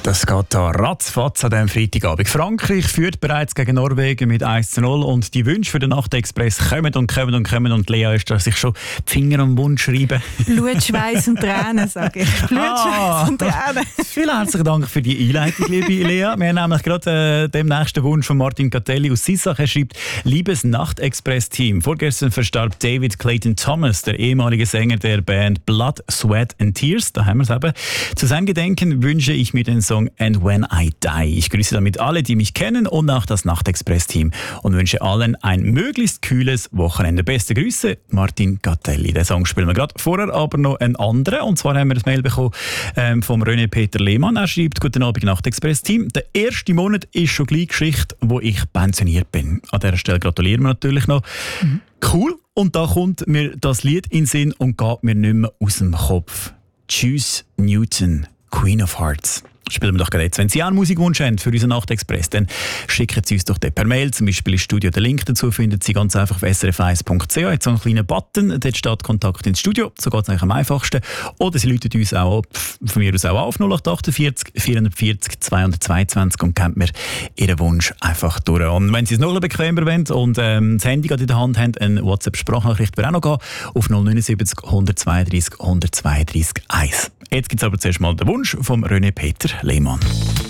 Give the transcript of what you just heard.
Das geht da ratzfatz an diesem Freitagabend. Frankreich führt bereits gegen Norwegen mit 1:0 und die Wünsche für den Nachtexpress kommen und kommen und kommen und Lea ist da sich schon die Finger am Mund schreiben. Blut, Schweiß und Tränen, sage ich. Blut, Schweiß und Tränen. Vielen herzlichen Dank für die Einleitung, liebe Lea. Wir haben nämlich gerade dem nächsten Wunsch von Martin Catelli aus Sissach. Er schreibt: Liebes Nachtexpress-Team, vorgestern verstarb David Clayton Thomas, der ehemalige Sänger der Band Blood, Sweat and Tears. Da haben wir es eben. Zu seinem Gedenken wünsche ich mir den Song And When I Die. Ich grüße damit alle, die mich kennen und auch das Nachtexpress-Team und wünsche allen ein möglichst kühles Wochenende. Beste Grüße, Martin Catelli. Den Song spielen wir gerade. Vorher aber noch einen anderen. Und zwar haben wir ein Mail bekommen vom René Peter Lehmann. Er schreibt: Guten Abend, Nachtexpress-Team. Der erste Monat ist schon gleich Geschichte, wo ich pensioniert bin. An dieser Stelle gratulieren wir natürlich noch. Cool. Und da kommt mir das Lied in den Sinn und geht mir nicht mehr aus dem Kopf. Tschüss, Newton, Queen of Hearts. Spielen wir doch gerade jetzt. Wenn Sie auch einen Musikwunsch haben für unseren Nachtexpress, dann schicken Sie uns doch den per Mail. Zum Beispiel ins Studio. Den Link dazu finden Sie ganz einfach auf srf1.ch. Jetzt so einen kleinen Button, dort steht Kontakt ins Studio. So geht es eigentlich am einfachsten. Oder Sie rufen uns auch von mir aus auch auf 0848 440 222 und geben mir Ihren Wunsch einfach durch. Und wenn Sie es noch ein bisschen bequemer wollen und das Handy gerade in der Hand haben, eine WhatsApp-Sprachnachricht wird auch noch gehen auf 079 132 132 1. Jetzt gibt es aber zuerst mal den Wunsch von René Peter Lehmann.